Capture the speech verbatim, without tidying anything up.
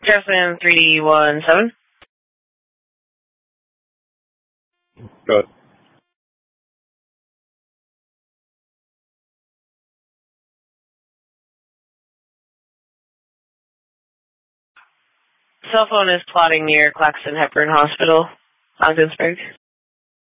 Justin three one seven. Good. Cell phone is plotting near Claxton Hepburn Hospital, Ogdensburg.